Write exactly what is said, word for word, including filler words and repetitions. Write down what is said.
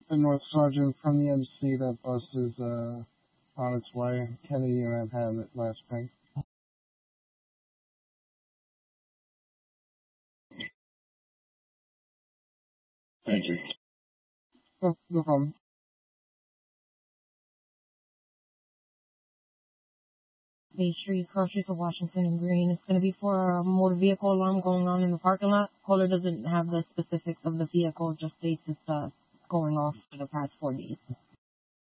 The North Sergeant from the M C. That bus is uh, on its way. Kennedy and I've had it last spring. Thank you. No, no problem. Bay Street, Cross Streets of Washington and Green. It's going to be for a motor vehicle alarm going on in the parking lot. Caller doesn't have the specifics of the vehicle, just states it's uh, going off for the past four days.